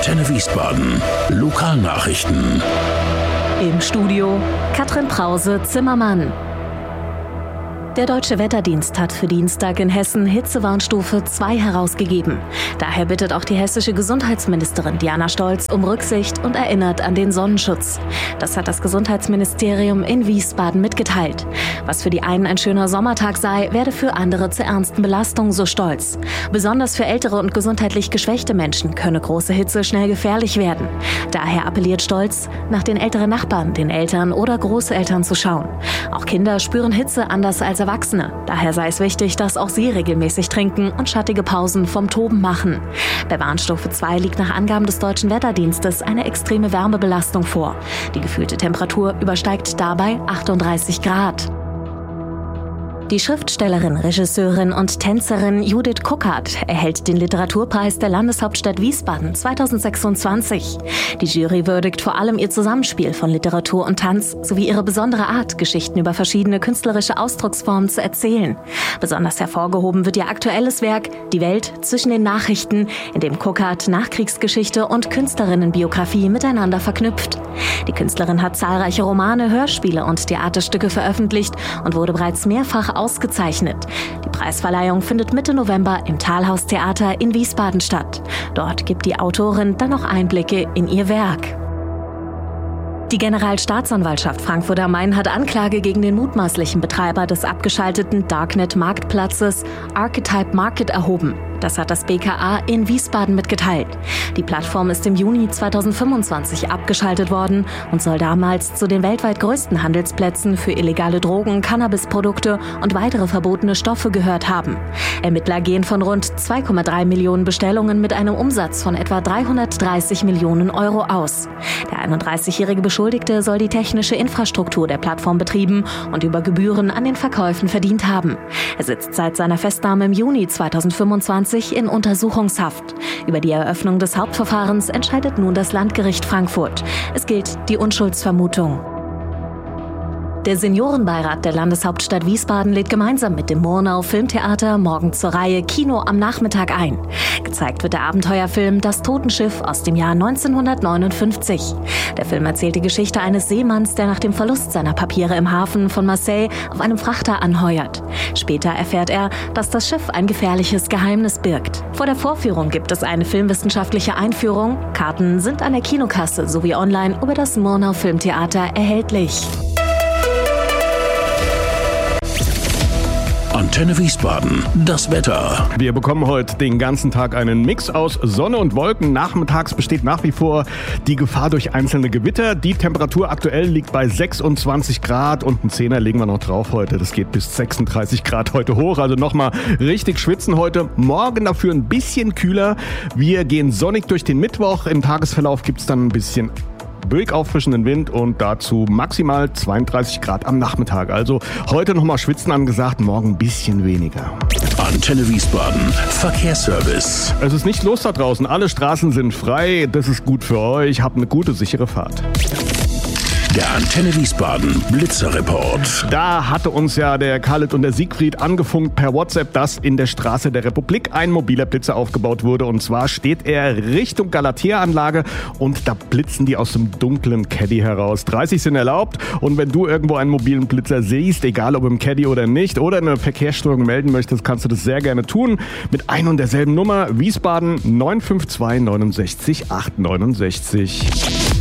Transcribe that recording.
Antenne Wiesbaden. Lokalnachrichten. Im Studio Katrin Prause-Zimmermann. Der Deutsche Wetterdienst hat für Dienstag in Hessen Hitzewarnstufe 2 herausgegeben. Daher bittet auch die hessische Gesundheitsministerin Diana Stolz um Rücksicht und erinnert an den Sonnenschutz. Das hat das Gesundheitsministerium in Wiesbaden mitgeteilt. Was für die einen ein schöner Sommertag sei, werde für andere zur ernsten Belastung, so Stolz. Besonders für ältere und gesundheitlich geschwächte Menschen könne große Hitze schnell gefährlich werden. Daher appelliert Stolz, nach den älteren Nachbarn, den Eltern oder Großeltern zu schauen. Auch Kinder spüren Hitze anders als Erwachsene. Daher sei es wichtig, dass auch sie regelmäßig trinken und schattige Pausen vom Toben machen. Bei Warnstufe 2 liegt nach Angaben des Deutschen Wetterdienstes eine extreme Wärmebelastung vor. Die gefühlte Temperatur übersteigt dabei 38 Grad. Die Schriftstellerin, Regisseurin und Tänzerin Judith Kuckert erhält den Literaturpreis der Landeshauptstadt Wiesbaden 2026. Die Jury würdigt vor allem ihr Zusammenspiel von Literatur und Tanz sowie ihre besondere Art, Geschichten über verschiedene künstlerische Ausdrucksformen zu erzählen. Besonders hervorgehoben wird ihr aktuelles Werk Die Welt zwischen den Nachrichten, in dem Kuckert Nachkriegsgeschichte und Künstlerinnenbiografie miteinander verknüpft. Die Künstlerin hat zahlreiche Romane, Hörspiele und Theaterstücke veröffentlicht und wurde bereits mehrfach ausgezeichnet. Die Preisverleihung findet Mitte November im Talhaus-Theater in Wiesbaden statt. Dort gibt die Autorin dann noch Einblicke in ihr Werk. Die Generalstaatsanwaltschaft Frankfurt am Main hat Anklage gegen den mutmaßlichen Betreiber des abgeschalteten Darknet-Marktplatzes Archetype Market erhoben. Das hat das BKA in Wiesbaden mitgeteilt. Die Plattform ist im Juni 2025 abgeschaltet worden und soll damals zu den weltweit größten Handelsplätzen für illegale Drogen, Cannabisprodukte und weitere verbotene Stoffe gehört haben. Ermittler gehen von rund 2,3 Millionen Bestellungen mit einem Umsatz von etwa 330 Millionen Euro aus. Der 31-jährige Beschuldigte soll die technische Infrastruktur der Plattform betrieben und über Gebühren an den Verkäufen verdient haben. Er sitzt seit seiner Festnahme im Juni 2025 in Untersuchungshaft. Über die Eröffnung des Hauptverfahrens entscheidet nun das Landgericht Frankfurt. Es gilt die Unschuldsvermutung. Der Seniorenbeirat der Landeshauptstadt Wiesbaden lädt gemeinsam mit dem Murnau Filmtheater morgen zur Reihe Kino am Nachmittag ein. Gezeigt wird der Abenteuerfilm Das Totenschiff aus dem Jahr 1959. Der Film erzählt die Geschichte eines Seemanns, der nach dem Verlust seiner Papiere im Hafen von Marseille auf einem Frachter anheuert. Später erfährt er, dass das Schiff ein gefährliches Geheimnis birgt. Vor der Vorführung gibt es eine filmwissenschaftliche Einführung. Karten sind an der Kinokasse sowie online über das Murnau Filmtheater erhältlich. Antenne Wiesbaden. Das Wetter. Wir bekommen heute den ganzen Tag einen Mix aus Sonne und Wolken. Nachmittags besteht nach wie vor die Gefahr durch einzelne Gewitter. Die Temperatur aktuell liegt bei 26 Grad und einen Zehner legen wir noch drauf heute. Das geht bis 36 Grad heute hoch. Also nochmal richtig schwitzen heute. Morgen dafür ein bisschen kühler. Wir gehen sonnig durch den Mittwoch. Im Tagesverlauf gibt es dann ein bisschen ruhig auffrischenden Wind und dazu maximal 32 Grad am Nachmittag. Also heute nochmal schwitzen angesagt, morgen ein bisschen weniger. Antenne Wiesbaden. Verkehrsservice. Es ist nicht los da draußen. Alle Straßen sind frei. Das ist gut für euch. Habt eine gute, sichere Fahrt. Der Antenne Wiesbaden Blitzerreport. Da hatte uns ja der Khaled und der Siegfried angefunkt per WhatsApp, dass in der Straße der Republik ein mobiler Blitzer aufgebaut wurde. Und zwar steht er Richtung Galatea-Anlage und da blitzen die aus dem dunklen Caddy heraus. 30 sind erlaubt und wenn du irgendwo einen mobilen Blitzer siehst, egal ob im Caddy oder nicht, oder eine Verkehrsstörung melden möchtest, kannst du das sehr gerne tun. Mit ein und derselben Nummer Wiesbaden 952 69 869.